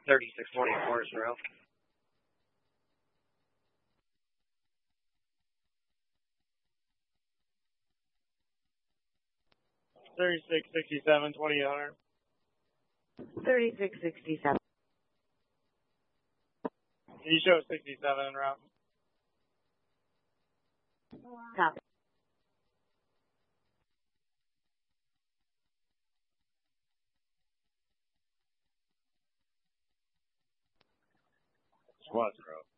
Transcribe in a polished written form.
3624 is route. $3667, 2800. 3667. You show 67 en route. Copy. Squad route.